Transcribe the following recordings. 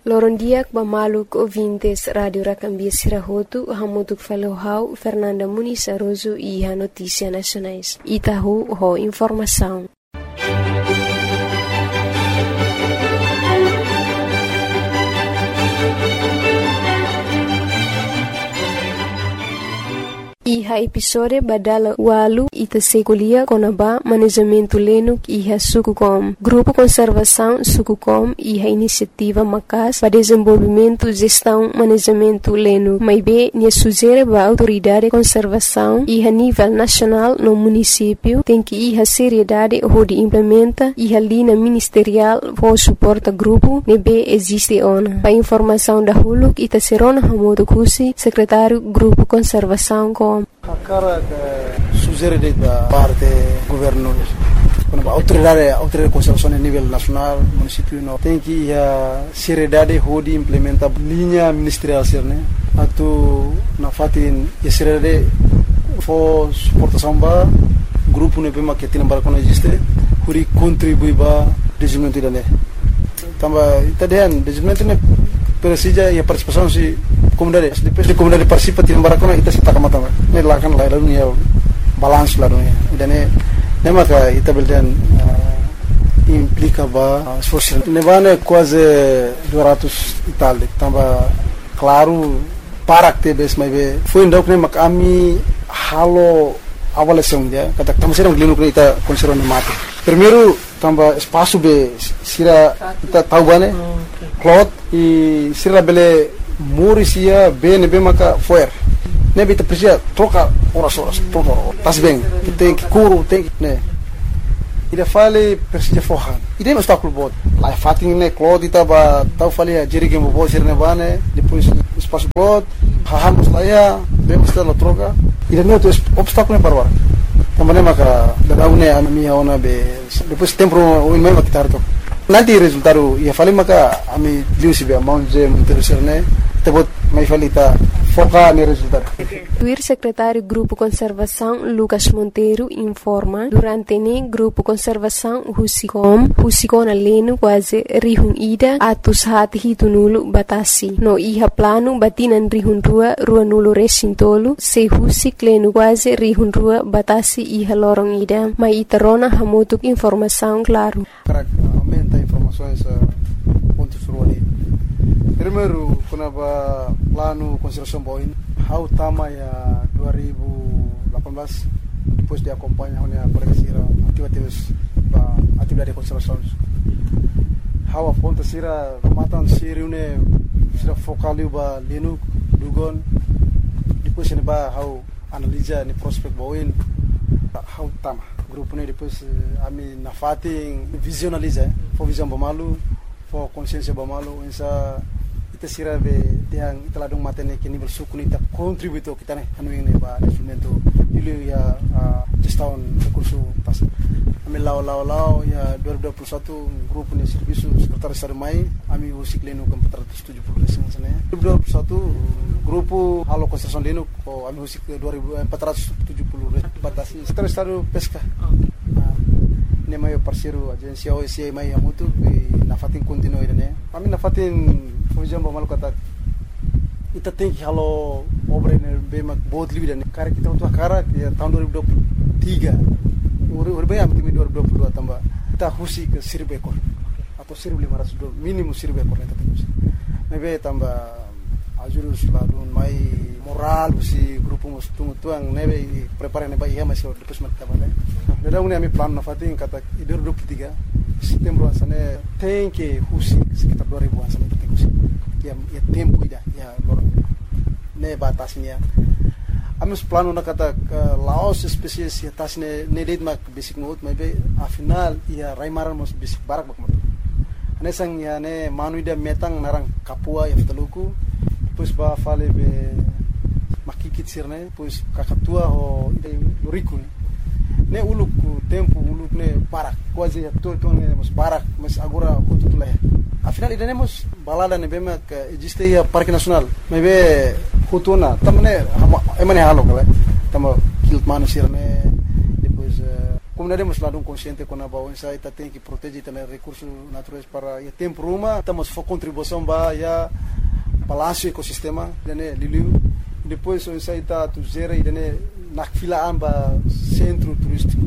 Lorondiak bamaluk ouvintes Radio Racambia Sirahotu, hamutuk falohau Fernanda Muniz Aroso e a Notícia Nacionais. Itahu ho informação. Iha episode badala walu ita sekulia konaba manejamento lenuk iha Sukucom. Grupo Conservação Sukucom iha iniciativa Macas para desenvolvimento, gestão, manejamento lenuk. Maibe nia sugere ba autoridade de conservação iha nível nacional no município tem que iha seriedade onde implementa iha linha ministerial for suporta grupo nebe existe ona. Para informação da huluk ita serona hamodo kusi secretário Grupo Conservação com a cara sugere da parte governo quando a autoridade de conservação a nível nacional município não tem que a seriedade de implementar linha ministerial né atu na fatin a seriedade for suportação ba grupo ne pema que tem para quando existe huri contribui ba desenvolvimento da né tamba itadian desenvolvimento ne precisa e a participação se comunidade depois de comunidade participa tem barakona ita se taka mata ne lakan la dunia balance la dunia dan ne maka ita beldan implica ba esforço ne vane quase 200 Itália tamba claro para que bes mai be foi ndok ne mak ami halo avaliação dia kata tamo serão glino que ita conserva ne mate primeiro tamba espaço be sira ita tahu bane cloth e sira bele Murisia bem maka foer nebe te precisa troca horas tas bem tem que curo tem que né ida fale precisa forrar ida não está com bot lá fatin né cloth ita ba tau fale a jerige mo bo sirne bane depois espaço cloth hahamos lá ya bem está la troca ida não tem obstáculo para agora também maka da une a minha ona be depois tempo o mesmo que tarto nanti resultado ia fale maka ami liusi be manje interessar né tebut mai falita foca no resultado. O secretário Grupo Conservação Lucas Monteiro informa durante o Grupo Conservação Husicom aleno quase rihun ida atus hati hitunulu batasi no iha plano batinan rihun rua nulu resintolu se husik leno quase rihun rua batasi iha lorong ida mai iterona hamutuk informação claro. Aumenta informações pontos ruali. Primeiro, quando plano conservação boin, how tama ya 2018 depois de acompanhar a colega atividade de conservação. How a ponta sira matan siri une sira focali ba linu dugon depois ne ba how analisa ni prospect boin how tama grupo ne depois ami na fatin visionaliza for visão bamalu for consciência bamalu insa ita sira be tiang ita ladung matene ke nível suku ita contributo kita ne anu ini ba desenvolvimento dulu ya gestão recurso pas ami lao ya 2021 grupo ni serviço secretário estado mai ami usik leno com 470 resin sana 2021 grupo halo construção leno ko ami usik 470 batasi secretário estado pesca ne mai parceiro agência OSCE mai amutu na fatin continue ne ami na fatin fujam bamal kata ita tem que halo obra ne be mak बहुत लिविदा ne cara kita untuk cara ya tahun 2023 urbe am timi 2022 tambah kita husi ke 1000 ekor atau 1500 minimum 1000 ekor ne tadi mebe tambah ajurus ladun mai moral si grupo mustung tuang nebe prepare ne ba iya masih depois mak tabale Nada une ami plan na fatin kata 2023 setembro sana tem que husi sekitar 2000 sana tem husi ya tempo ida ya lor ne batasnya amus plano na kata laos spesies ya tasne nedit mak basic note maybe a final ya raimaran mos basic barak mak ane sang ya ne manuida metang narang kapua ya teluku depois ba fale be makikit sirne depois kakatua ho loriku ne uluk tempo uluk ne barak quase to ne mos barak mas agora hutu tuleh afinal ida ne mos balada ne bema que existe a parque nacional mebe hutuna tamne emane halo kala tamo kilt manu sirne depois comunidade mas lá consciente com a bau essa ita tem que proteger também recursos naturais para o tempo ruma estamos for contribuição ba ya palácio ecosistema dane liliu depois essa ita tu zera e dane na fila amba centro turístico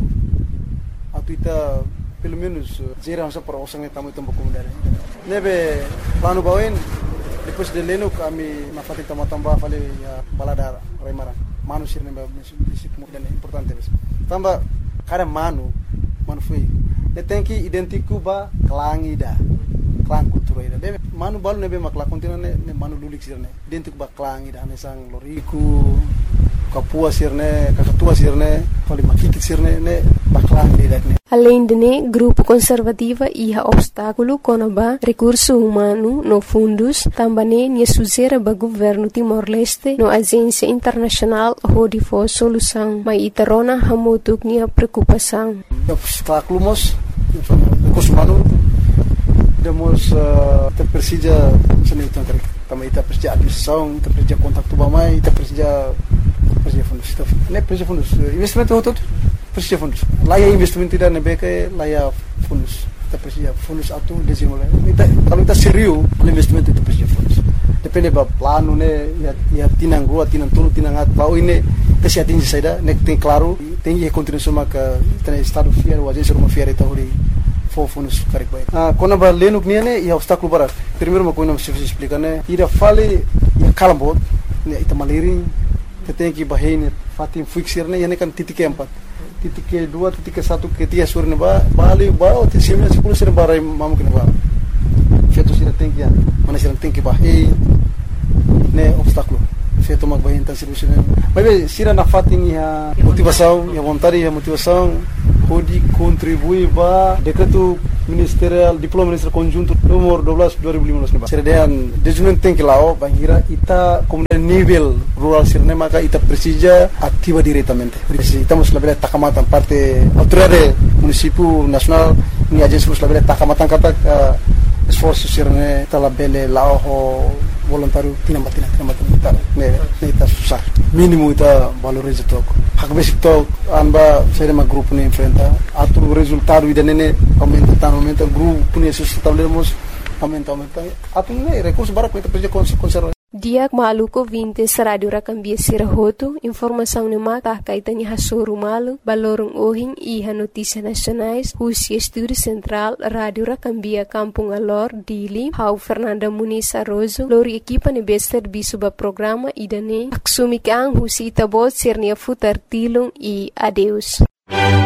atuita pelo menos zera essa para osang tamu tempo comunidade nebe plano bauin depois de leno kami na fati tambah fale ya balada remara manusia nebe dane importante tamba kada manu foi tem que identificar ba klang ida klang kultura ida de manu balu nebe makla kontina ne manu lulik sirne identificar ba klang ida ne sang loriku kapua sirne kakatua sirne fali makikit sirne ne ba klang ida ne. Além de né, grupo conservativa ia obstáculo conaba recurso humano no fundos, também ne suzera ba governo Timor-Leste no agência internacional hodi for solução, mas itarona hamutuk nia preocupação. Obstáculos recurso humano demos te precisa seni tangkari também te precisa administração, te precisa contato bamai, te precisa fundos, ne precisa fundos investimento outro precisa fundos. Lá é investimento tidak nebeke, lá é fundos. Kita precisa fundos atu desenvolver. Kalau kita serius, investimento itu precisa fundos. Depende ba plano ne, ya tinang rua, tinang tulu, tinang at. Bau ini tesi atingi saida, ne tem claro, tem que contribuição maka tem estado fiar, o agência rumah fiar itu hori for fundos karik baik. Kona ba leno knia ne, ya obstáculo barat. Primeiro uma coisa se explicar ne, ida fale ya kalambot, ne ita maliring, tem que bahine fatim fixir ne, ya ne kan titik keempat. Titik kedua, titik ke satu, ketiga surne ba, bali ba, tisimnya 10 sirne barai mamu kene ba. Fetu sirne tinggi ya, mana sirne tinggi ba, ne obstáculo. Fetu mag bahin tan sirne. Mas sirne na fating ya motivação, ya vontade, ya motivação, pode contribuir ba decreto ministerial, diploma ministerial conjunto nomor 12 2015 ba. Sirne desenvolvimento tinggi lao, bangira ita comunidade nível rural sirne maka ita precisa ativa diretamente. Estamos label takamatan parte autoridade município nacional ni agência label takamatan kata esforço sirne ta label lao voluntário tinambatina ita ne ita susah mínimo ita valoriza tok hak basic tok anba serema grupo ne enfrenta atu resultado ida nene aumenta grupo ne sustentabilidade aumenta atu ne recurso bara ita precisa conservar. Diak maluko 20 Radio Rakambia Sirahoto, informação ne maka kaitanya hasuru malu, balorong ohing iha notícias nacionais, Husi Estúdio Central, Radio Rakambia Kampung Alor, Dili, Hau Fernanda Muniz Arrozo, lori equipa ne bester bisuba programa idane, aksumikang Husi Itabot Sirnia Futar Tilung e adeus.